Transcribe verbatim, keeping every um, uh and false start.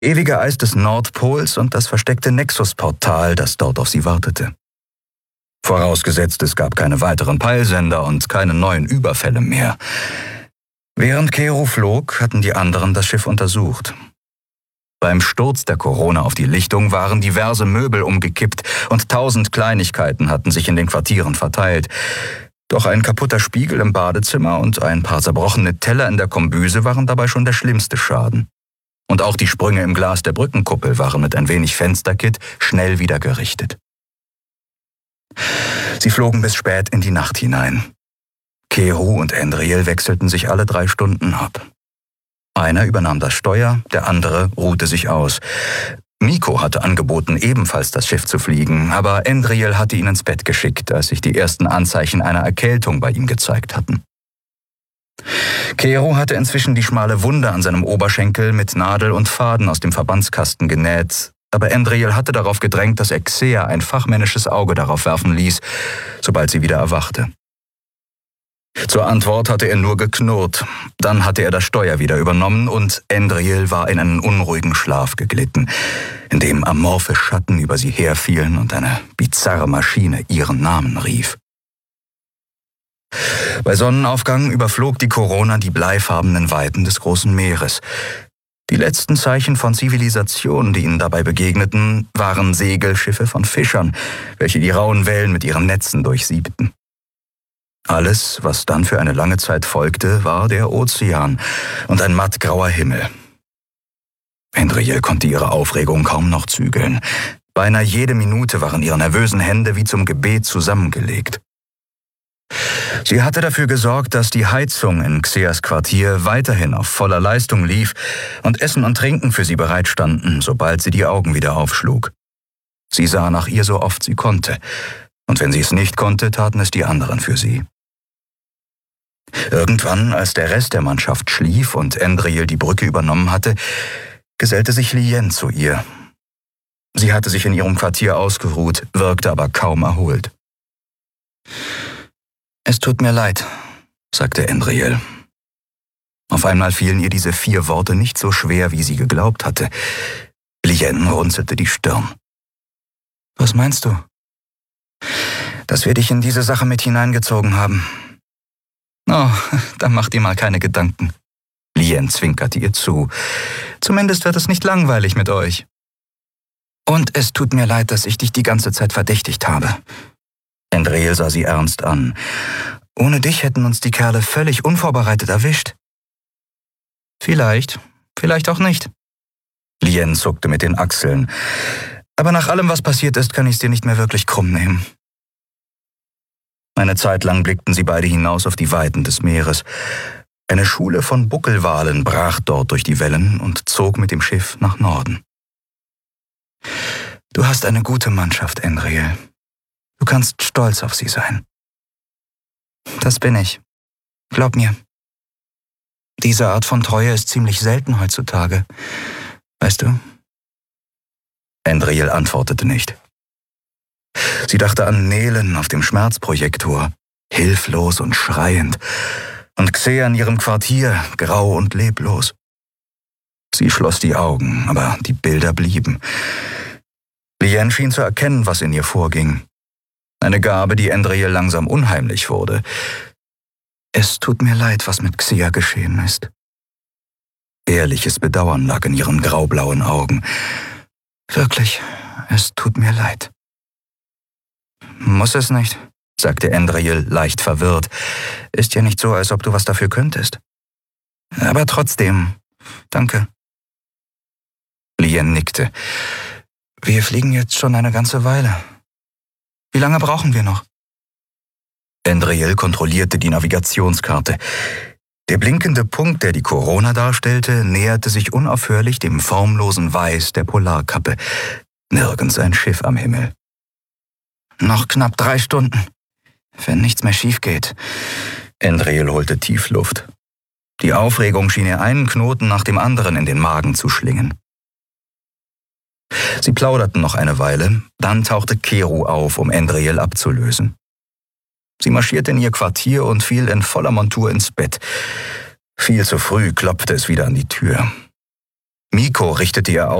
ewige Eis des Nordpols und das versteckte Nexus-Portal, das dort auf sie wartete. Vorausgesetzt, es gab keine weiteren Peilsender und keine neuen Überfälle mehr. Während Kero flog, hatten die anderen das Schiff untersucht. Beim Sturz der Corona auf die Lichtung waren diverse Möbel umgekippt und tausend Kleinigkeiten hatten sich in den Quartieren verteilt. Doch ein kaputter Spiegel im Badezimmer und ein paar zerbrochene Teller in der Kombüse waren dabei schon der schlimmste Schaden. Und auch die Sprünge im Glas der Brückenkuppel waren mit ein wenig Fensterkit schnell wieder gerichtet. Sie flogen bis spät in die Nacht hinein. Kero und Endriel wechselten sich alle drei Stunden ab. Einer übernahm das Steuer, der andere ruhte sich aus. Miko hatte angeboten, ebenfalls das Schiff zu fliegen, aber Endriel hatte ihn ins Bett geschickt, als sich die ersten Anzeichen einer Erkältung bei ihm gezeigt hatten. Kero hatte inzwischen die schmale Wunde an seinem Oberschenkel mit Nadel und Faden aus dem Verbandskasten genäht, aber Endriel hatte darauf gedrängt, dass er Xea ein fachmännisches Auge darauf werfen ließ, sobald sie wieder erwachte. Zur Antwort hatte er nur geknurrt, dann hatte er das Steuer wieder übernommen und Endriel war in einen unruhigen Schlaf geglitten, in dem amorphe Schatten über sie herfielen und eine bizarre Maschine ihren Namen rief. Bei Sonnenaufgang überflog die Corona die bleifarbenen Weiten des großen Meeres. Die letzten Zeichen von Zivilisation, die ihnen dabei begegneten, waren Segelschiffe von Fischern, welche die rauen Wellen mit ihren Netzen durchsiebten. Alles, was dann für eine lange Zeit folgte, war der Ozean und ein mattgrauer Himmel. Endriel konnte ihre Aufregung kaum noch zügeln. Beinahe jede Minute waren ihre nervösen Hände wie zum Gebet zusammengelegt. Sie hatte dafür gesorgt, dass die Heizung in Xeas Quartier weiterhin auf voller Leistung lief und Essen und Trinken für sie bereitstanden, sobald sie die Augen wieder aufschlug. Sie sah nach ihr so oft sie konnte, und wenn sie es nicht konnte, taten es die anderen für sie. Irgendwann, als der Rest der Mannschaft schlief und Endriel die Brücke übernommen hatte, gesellte sich Lien zu ihr. Sie hatte sich in ihrem Quartier ausgeruht, wirkte aber kaum erholt. »Es tut mir leid«, sagte Endriel. Auf einmal fielen ihr diese vier Worte nicht so schwer, wie sie geglaubt hatte. Lien runzelte die Stirn. »Was meinst du?« »Dass wir dich in diese Sache mit hineingezogen haben.« »Oh, dann mach dir mal keine Gedanken.« Lien zwinkerte ihr zu. »Zumindest wird es nicht langweilig mit euch.« »Und es tut mir leid, dass ich dich die ganze Zeit verdächtigt habe.« Endriel sah sie ernst an. »Ohne dich hätten uns die Kerle völlig unvorbereitet erwischt.« »Vielleicht, vielleicht auch nicht.« Lien zuckte mit den Achseln. »Aber nach allem, was passiert ist, kann ich es dir nicht mehr wirklich krumm nehmen.« Eine Zeit lang blickten sie beide hinaus auf die Weiten des Meeres. Eine Schule von Buckelwalen brach dort durch die Wellen und zog mit dem Schiff nach Norden. »Du hast eine gute Mannschaft, Endriel. Du kannst stolz auf sie sein.« »Das bin ich. Glaub mir. Diese Art von Treue ist ziemlich selten heutzutage. Weißt du?« Endriel antwortete nicht. Sie dachte an Nelen auf dem Schmerzprojektor, hilflos und schreiend, und Xea in ihrem Quartier, grau und leblos. Sie schloss die Augen, aber die Bilder blieben. Lien schien zu erkennen, was in ihr vorging. Eine Gabe, die Endriel langsam unheimlich wurde. »Es tut mir leid, was mit Xea geschehen ist.« Ehrliches Bedauern lag in ihren graublauen Augen. »Wirklich, es tut mir leid.« »Muss es nicht«, sagte Endriel leicht verwirrt. »Ist ja nicht so, als ob du was dafür könntest.« »Aber trotzdem, danke.« Lien nickte. »Wir fliegen jetzt schon eine ganze Weile. Wie lange brauchen wir noch?« Endriel kontrollierte die Navigationskarte. Der blinkende Punkt, der die Corona darstellte, näherte sich unaufhörlich dem formlosen Weiß der Polarkappe. Nirgends ein Schiff am Himmel. »Noch knapp drei Stunden, wenn nichts mehr schief geht.« Endriel holte tief Luft. Die Aufregung schien ihr einen Knoten nach dem anderen in den Magen zu schlingen. Sie plauderten noch eine Weile, dann tauchte Kero auf, um Endriel abzulösen. Sie marschierte in ihr Quartier und fiel in voller Montur ins Bett. Viel zu früh klopfte es wieder an die Tür. Miko richtete ihr